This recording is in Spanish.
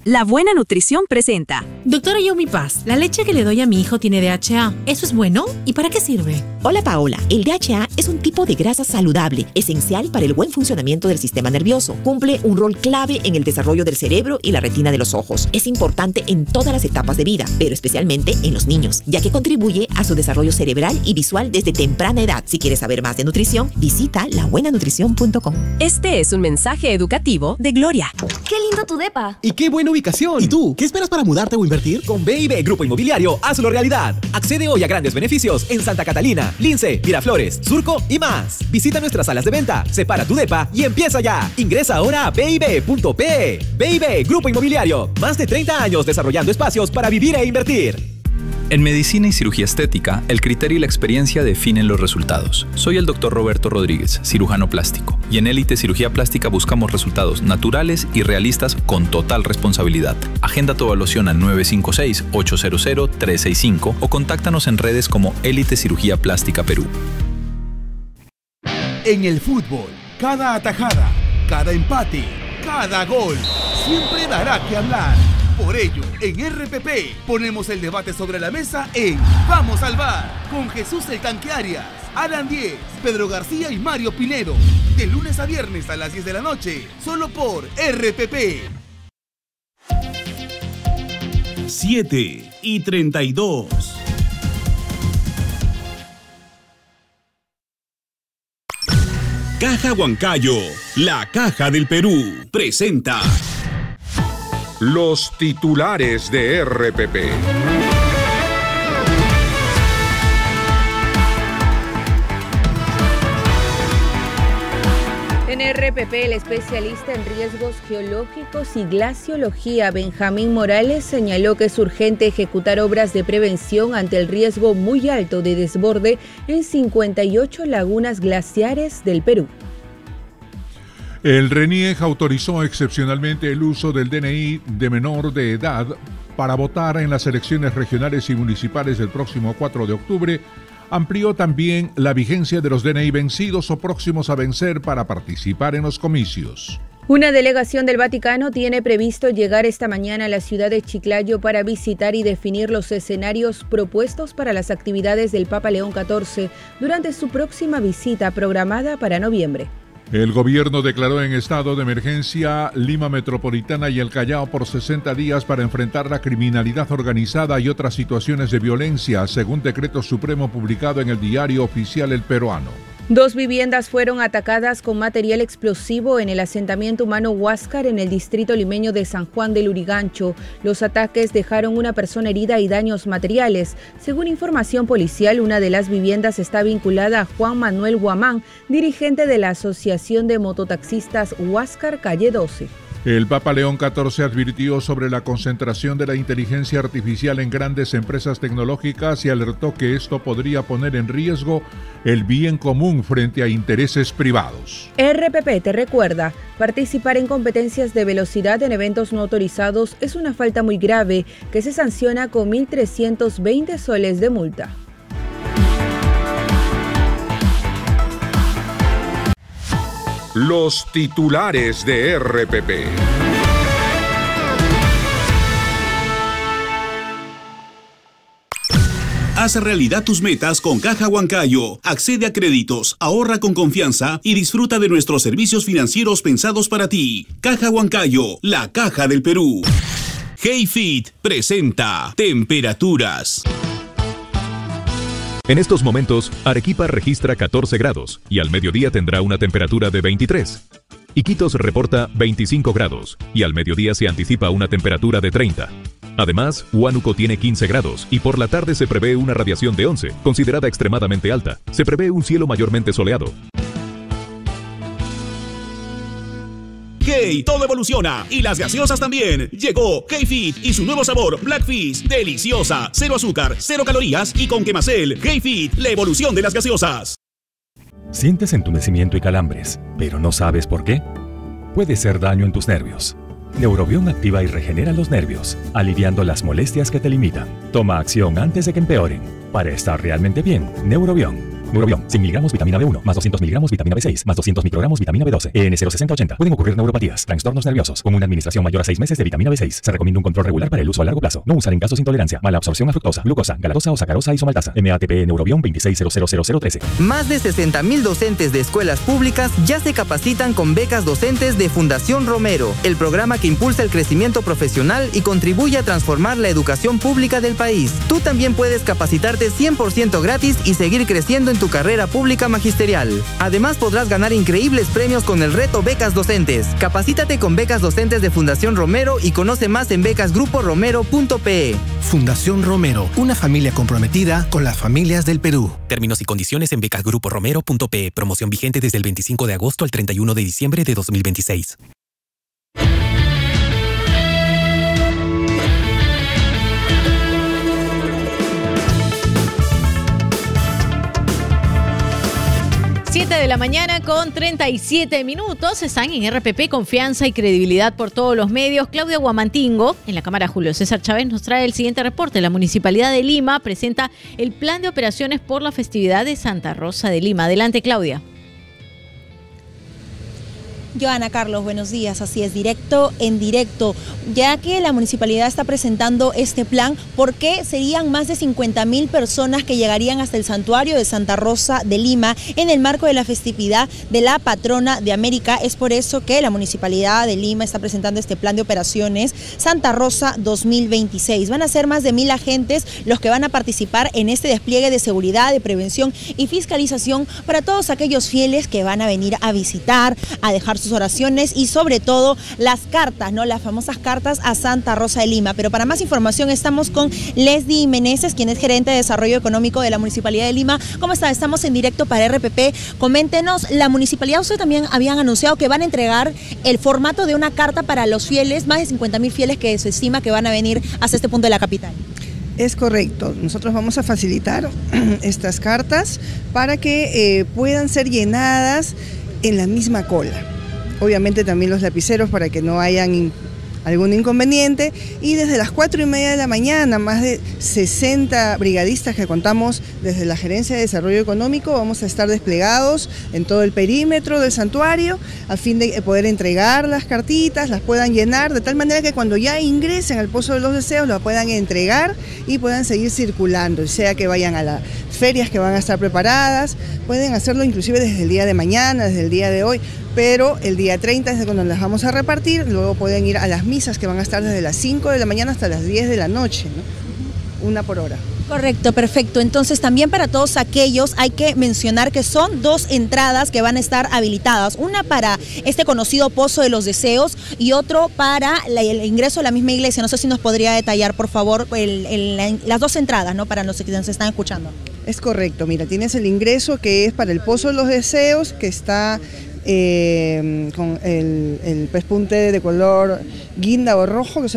La Buena Nutrición presenta. Doctora Yomi Paz, la leche que le doy a mi hijo tiene DHA. ¿Eso es bueno? ¿Y para qué sirve? Hola Paola, el DHA es un tipo de grasa saludable, esencial para el buen funcionamiento del sistema nervioso. Cumple un rol clave en el desarrollo del cerebro y la retina de los ojos. Es importante en todas las etapas de vida, pero especialmente en los niños, ya que contribuye a su desarrollo cerebral y visual desde temprana edad. Si quieres saber más de nutrición, visita labuenanutrición.com. Este es un mensaje educativo de Gloria. ¡Qué lindo tu depa! ¡Y qué buena ubicación! ¿Y tú? ¿Qué esperas para mudarte o invertir? Con B&B Grupo Inmobiliario, hazlo realidad. Accede hoy a grandes beneficios en Santa Catalina, Lince, Miraflores, Surco y más. Visita nuestras salas de venta, separa tu depa y empieza ya. Ingresa ahora a bib.pe. B&B Grupo Inmobiliario, más de 30 años desarrollando espacios para vivir e invertir. En medicina y cirugía estética, el criterio y la experiencia definen los resultados. Soy el Dr. Roberto Rodríguez, cirujano plástico, y en Élite Cirugía Plástica buscamos resultados naturales y realistas con total responsabilidad. Agenda tu evaluación al 956-800-365 o contáctanos en redes como Élite Cirugía Plástica Perú. En el fútbol, cada atajada, cada empate, cada gol, siempre dará que hablar. Por ello, en RPP ponemos el debate sobre la mesa en Vamos al VAR, con Jesús el Tanque Arias, Alan Diez, Pedro García y Mario Pinedo. De lunes a viernes a las 10 de la noche, solo por RPP. 7:32. Caja Huancayo, la Caja del Perú, presenta los titulares de RPP. En RPP, el especialista en riesgos geológicos y glaciología, Benjamín Morales, señaló que es urgente ejecutar obras de prevención ante el riesgo muy alto de desborde en 58 lagunas glaciares del Perú. El RENIEG autorizó excepcionalmente el uso del DNI de menor de edad para votar en las elecciones regionales y municipales del próximo 4 de octubre. Amplió también la vigencia de los DNI vencidos o próximos a vencer para participar en los comicios. Una delegación del Vaticano tiene previsto llegar esta mañana a la ciudad de Chiclayo para visitar y definir los escenarios propuestos para las actividades del Papa León XIV durante su próxima visita programada para noviembre. El gobierno declaró en estado de emergencia Lima Metropolitana y el Callao por 60 días para enfrentar la criminalidad organizada y otras situaciones de violencia, según decreto supremo publicado en el Diario Oficial El Peruano. 2 viviendas fueron atacadas con material explosivo en el asentamiento humano Huáscar en el distrito limeño de San Juan del Lurigancho. Los ataques dejaron una persona herida y daños materiales. Según información policial, una de las viviendas está vinculada a Juan Manuel Guamán, dirigente de la Asociación de Mototaxistas Huáscar Calle 12. El Papa León XIV advirtió sobre la concentración de la inteligencia artificial en grandes empresas tecnológicas y alertó que esto podría poner en riesgo el bien común frente a intereses privados. RPP te recuerda, participar en competencias de velocidad en eventos no autorizados es una falta muy grave que se sanciona con 1.320 soles de multa. Los titulares de RPP. Haz realidad tus metas con Caja Huancayo. Accede a créditos, ahorra con confianza y disfruta de nuestros servicios financieros pensados para ti. Caja Huancayo, la Caja del Perú. HeyFit presenta temperaturas. En estos momentos, Arequipa registra 14 grados y al mediodía tendrá una temperatura de 23. Iquitos reporta 25 grados y al mediodía se anticipa una temperatura de 30. Además, Huánuco tiene 15 grados y por la tarde se prevé una radiación de 11, considerada extremadamente alta. Se prevé un cielo mayormente soleado. Hey, todo evoluciona y las gaseosas también. Llegó HeyFit y su nuevo sabor Blackfish, deliciosa, 0 azúcar, 0 calorías y con Quemacel. HeyFit, la evolución de las gaseosas. Sientes entumecimiento y calambres, pero no sabes por qué. Puede ser daño en tus nervios. Neurobión activa y regenera los nervios, aliviando las molestias que te limitan. Toma acción antes de que empeoren. Para estar realmente bien, Neurobión. Neurobión, 100 miligramos vitamina B1, más 200 miligramos vitamina B6, más 200 microgramos vitamina B12. EN 06080. Pueden ocurrir neuropatías, trastornos nerviosos, con una administración mayor a 6 meses de vitamina B6. Se recomienda un control regular para el uso a largo plazo. No usar en casos de intolerancia, mala absorción a fructosa, glucosa, galactosa o sacarosa isomaltasa. MATP Neurobión 2600013. Más de 60.000 docentes de escuelas públicas ya se capacitan con becas docentes de Fundación Romero, el programa que impulsa el crecimiento profesional y contribuye a transformar la educación pública del país. Tú también puedes capacitarte 100% gratis y seguir creciendo en tu carrera pública magisterial. Además, podrás ganar increíbles premios con el reto Becas Docentes. Capacítate con becas docentes de Fundación Romero y conoce más en becasgruporomero.pe. Fundación Romero, una familia comprometida con las familias del Perú. Términos y condiciones en becasgruporomero.pe. Promoción vigente desde el 25 de agosto al 31 de diciembre de 2026. De la mañana con 37 minutos. Están en RPP, confianza y credibilidad por todos los medios. Claudia Guamantingo, en la cámara Julio César Chávez, nos trae el siguiente reporte. La Municipalidad de Lima presenta el plan de operaciones por la festividad de Santa Rosa de Lima. Adelante, Claudia. Joana, Carlos, buenos días. Así es, directo en directo, ya que la municipalidad está presentando este plan, porque serían más de 50.000 personas que llegarían hasta el santuario de Santa Rosa de Lima en el marco de la festividad de la patrona de América. Es por eso que la municipalidad de Lima está presentando este plan de operaciones Santa Rosa 2026. Van a ser más de 1.000 agentes los que van a participar en este despliegue de seguridad, de prevención y fiscalización para todos aquellos fieles que van a venir a visitar, a dejar sus oraciones y sobre todo las cartas, ¿no? Las famosas cartas a Santa Rosa de Lima. Pero para más información estamos con Leslie Meneses, quien es gerente de Desarrollo Económico de la Municipalidad de Lima. ¿Cómo está? Estamos en directo para RPP. Coméntenos, la municipalidad, usted también habían anunciado que van a entregar el formato de una carta para los fieles, más de 50.000 fieles que se estima que van a venir hasta este punto de la capital. Es correcto, nosotros vamos a facilitar estas cartas para que puedan ser llenadas en la misma cola. Obviamente también los lapiceros para que no hayan algún inconveniente, y desde las 4:30 de la mañana, más de 60 brigadistas que contamos desde la Gerencia de Desarrollo Económico vamos a estar desplegados en todo el perímetro del santuario a fin de poder entregar las cartitas, las puedan llenar de tal manera que cuando ya ingresen al Pozo de los Deseos las puedan entregar y puedan seguir circulando, sea que vayan a las ferias que van a estar preparadas, pueden hacerlo inclusive desde el día de mañana, desde el día de hoy, pero el día 30 es cuando las vamos a repartir, luego pueden ir a las misas que van a estar desde las 5 de la mañana hasta las 10 de la noche, ¿no? 1 por hora. Correcto, perfecto. Entonces también para todos aquellos hay que mencionar que son 2 entradas que van a estar habilitadas. Una para este conocido Pozo de los Deseos y otro para el ingreso a la misma iglesia. No sé si nos podría detallar, por favor, las 2 entradas, ¿no? Para los que nos están escuchando. Es correcto, mira, tienes el ingreso que es para el Pozo de los Deseos, que está con el pespunte de color guinda o rojo, que